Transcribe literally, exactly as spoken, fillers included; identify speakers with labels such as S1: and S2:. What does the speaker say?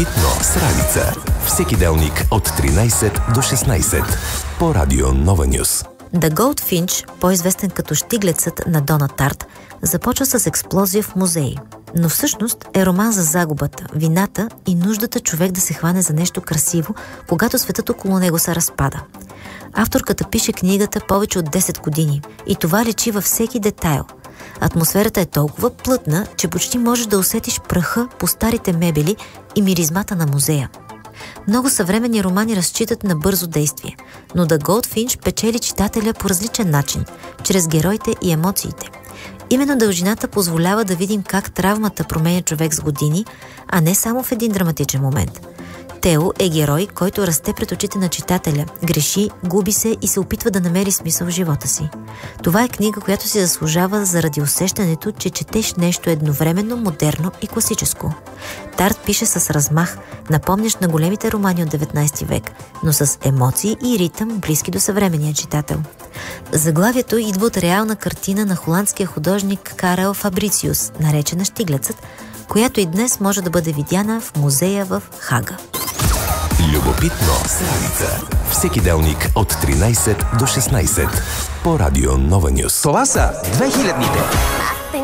S1: Любопитно с Ралица. Всеки делник от тринайсет до шестнайсет по Радио Нова Нюс.
S2: The Goldfinch, по-известен като Щиглецът на Дона Тарт, започва с експлозия в музей. Но всъщност е роман за загубата, вината и нуждата човек да се хване за нещо красиво, когато светът около него се разпада. Авторката пише книгата повече от десет години и това личи във всеки детайл. Атмосферата е толкова плътна, че почти можеш да усетиш праха по старите мебели и миризмата на музея. Много съвременни романи разчитат на бързо действие, но The Goldfinch печели читателя по различен начин, чрез героите и емоциите. Именно дължината позволява да видим как травмата променя човек с години, а не само в един драматичен момент. Тео е герой, който расте пред очите на читателя, греши, губи се и се опитва да намери смисъл в живота си. Това е книга, която си заслужава заради усещането, че четеш нещо едновременно модерно и класическо. Тарт пише с размах, напомнящ на големите романи от деветнайсети век, но с емоции и ритъм, близки до съвременния читател. Заглавието идва от реална картина на холандския художник Карел Фабрициус, наречена Щиглецът, която и днес може да бъде видяна в музея в Хага.
S1: Любопитно с Ралица. Всеки делник от тринайсет до шестнайсет по Радио Нова Нюс.
S3: Това са две хилядните.